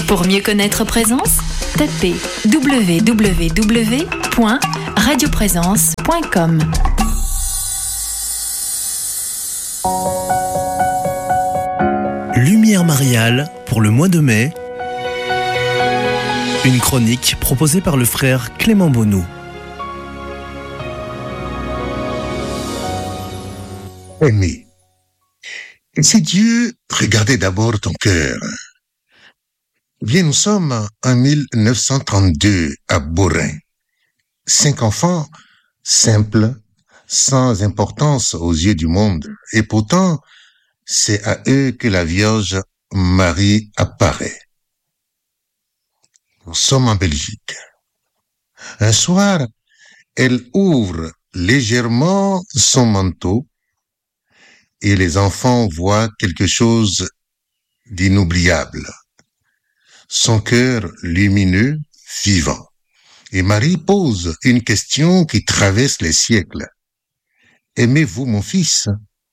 Pour mieux connaître Présence, tapez www.radioprésence.com. Lumière mariale pour le mois de mai. Une chronique proposée par le frère Clément Bonneau. Aimé, si Dieu regardait d'abord ton cœur. Bien, nous sommes en 1932 à Beaurain. 5 enfants simples, sans importance aux yeux du monde. Et pourtant, c'est à eux que la Vierge Marie apparaît. Nous sommes en Belgique. Un soir, elle ouvre légèrement son manteau et les enfants voient quelque chose d'inoubliable. Son cœur lumineux, vivant. Et Marie pose une question qui traverse les siècles. Aimez-vous mon fils?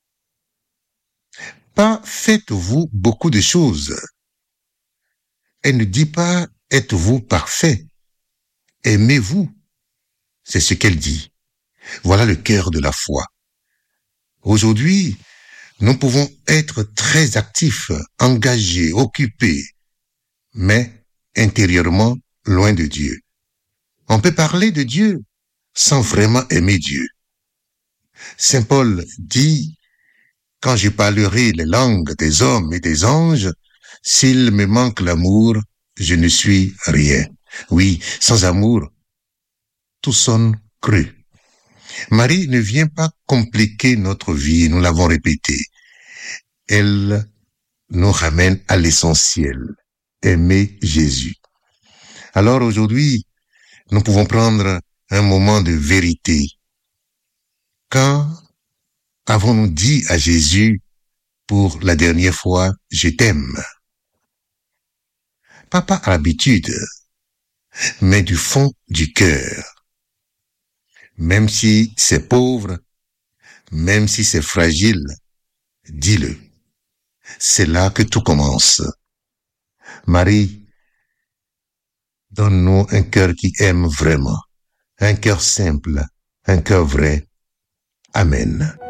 Pas faites-vous beaucoup de choses. Elle ne dit pas êtes-vous parfait. Aimez-vous. C'est ce qu'elle dit. Voilà le cœur de la foi. Aujourd'hui, nous pouvons être très actifs, engagés, occupés, mais intérieurement loin de Dieu. On peut parler de Dieu sans vraiment aimer Dieu. Saint Paul dit, quand je parlerai les langues des hommes et des anges, s'il me manque l'amour, je ne suis rien. Oui, sans amour, tout sonne creux. Marie ne vient pas compliquer notre vie, nous l'avons répété. Elle nous ramène à l'essentiel, aimer Jésus. Alors aujourd'hui, nous pouvons prendre un moment de vérité. Quand avons-nous dit à Jésus pour la dernière fois, je t'aime? Pas par habitude, mais du fond du cœur. Même si c'est pauvre, même si c'est fragile, dis-le. C'est là que tout commence. Marie, donne-nous un cœur qui aime vraiment, un cœur simple, un cœur vrai. Amen.